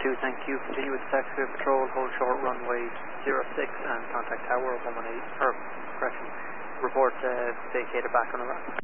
2, thank you. Continue with taxiway patrol, hold short runway 06 and contact tower 118, or correction, report vacated back on the ramp.